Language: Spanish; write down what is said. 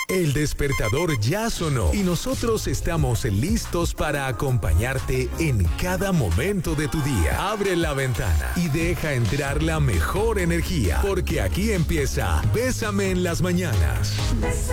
El despertador ya sonó y nosotros estamos listos para acompañarte en cada momento de tu día. Abre la ventana y deja entrar la mejor energía, porque aquí empieza Bésame en las mañanas.